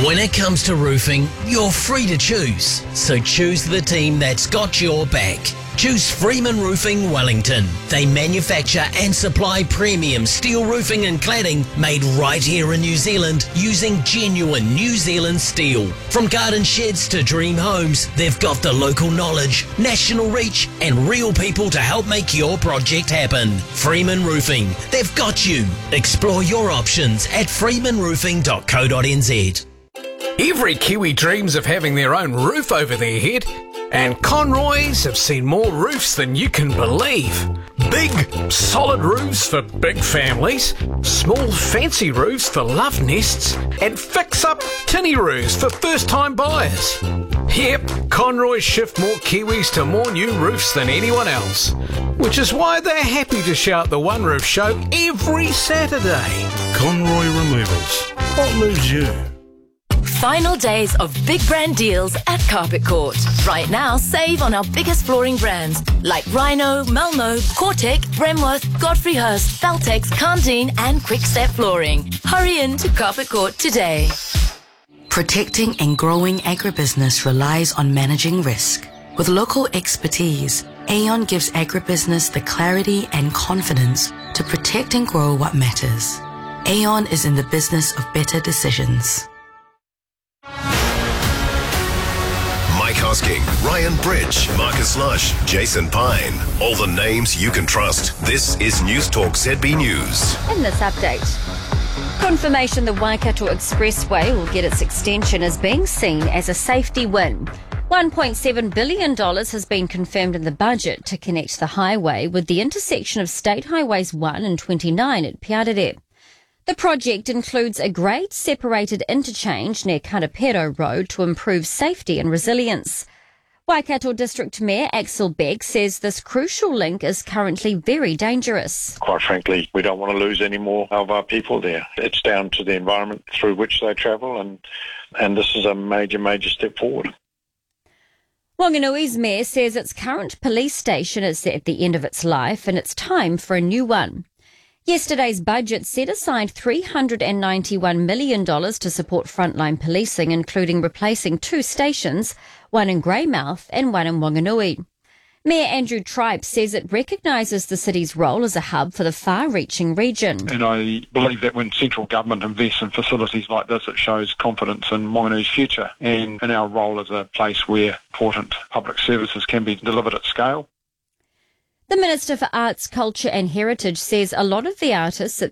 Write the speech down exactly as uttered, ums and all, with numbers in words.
When it comes to roofing, you're free to choose. So choose the team that's got your back. Choose Freeman Roofing Wellington. They manufacture and supply premium steel roofing and cladding made right here in New Zealand using genuine New Zealand steel. From garden sheds to dream homes, they've got the local knowledge, national reach and real people to help make your project happen. Freeman Roofing, they've got you. Explore your options at freeman roofing dot co dot n z. Every Kiwi dreams of having their own roof over their head, and Conroys have seen more roofs than you can believe. Big, solid roofs for big families, small, fancy roofs for love nests, and fix-up tinny roofs for first-time buyers. Yep, Conroys shift more Kiwis to more new roofs than anyone else, which is why they're happy to shout the One Roof Show every Saturday. Conroy Removals. What moves you? Final days of big brand deals at Carpet Court. Right now, save on our biggest flooring brands like Rhino, Melno, Cortec, Bremworth, Godfrey Hirst, Feltex, Candine and Quickstep Flooring. Hurry in to Carpet Court today. Protecting and growing agribusiness relies on managing risk. With local expertise, Aon gives agribusiness the clarity and confidence to protect and grow what matters. Aon is in the business of better decisions. Mike Hosking, Ryan Bridge, Marcus Lush, Jason Pine. All the names you can trust. This is News Talk Z B News. In this update, confirmation the Waikato Expressway will get its extension is being seen as a safety win. one point seven billion dollars has been confirmed in the budget to connect the highway with the intersection of State Highways one and twenty-nine at Piarere. The project includes a grade-separated interchange near Karapero Road to improve safety and resilience. Waikato District Mayor Axel Beck says this crucial link is currently very dangerous. Quite frankly, we don't want to lose any more of our people there. It's down to the environment through which they travel, and, and this is a major, major step forward. Wanganui's mayor says its current police station is at the end of its life and it's time for a new one. Yesterday's budget set aside three hundred ninety-one million dollars to support frontline policing, including replacing two stations, one in Greymouth and one in Wanganui. Mayor Andrew Tripe says it recognises the city's role as a hub for the far-reaching region. And I believe that when central government invests in facilities like this, it shows confidence in Wanganui's future and in our role as a place where important public services can be delivered at scale. The Minister for Arts, Culture and Heritage says a lot of the artists at